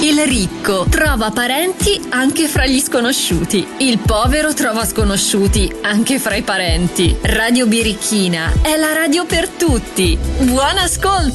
Il ricco trova parenti anche fra gli sconosciuti. Il povero trova sconosciuti anche fra i parenti. Radio Birichina è la radio per tutti. Buon ascolto!